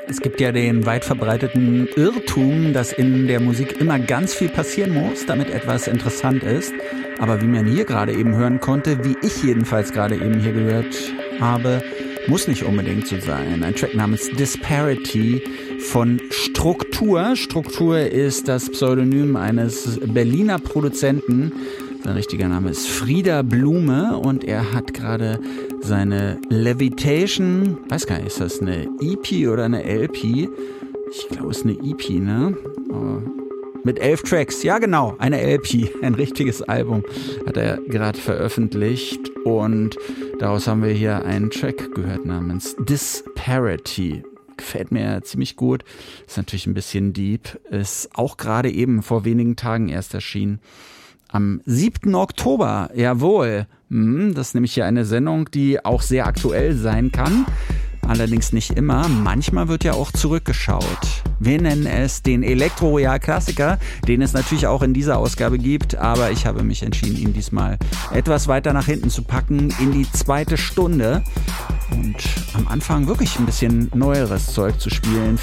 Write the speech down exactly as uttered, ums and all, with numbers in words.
Es gibt ja den weit verbreiteten Irrtum, dass in der Musik immer ganz viel passieren muss, damit etwas interessant ist. Aber wie man hier gerade eben hören konnte, wie ich jedenfalls gerade eben hier gehört habe, muss nicht unbedingt so sein. Ein Track namens Disparity von Struktur. Struktur ist das Pseudonym eines Berliner Produzenten. Sein richtiger Name ist Frieder Blume und er hat gerade seine Levitation, weiß gar nicht, ist das eine E P oder eine L P? Ich glaube, es ist eine E P, ne? Aber mit elf Tracks, ja genau, eine L P, ein richtiges Album hat er gerade veröffentlicht und daraus haben wir hier einen Track gehört namens Disparity. Gefällt mir ziemlich gut, ist natürlich ein bisschen deep, ist auch gerade eben vor wenigen Tagen erst erschienen. Am siebten Oktober, jawohl. Das ist nämlich hier eine Sendung, die auch sehr aktuell sein kann. Allerdings nicht immer. Manchmal wird ja auch zurückgeschaut. Wir nennen es den Elektro-Royal-Klassiker, den es natürlich auch in dieser Ausgabe gibt. Aber ich habe mich entschieden, ihn diesmal etwas weiter nach hinten zu packen, in die zweite Stunde. Und am Anfang wirklich ein bisschen neueres Zeug zu spielen.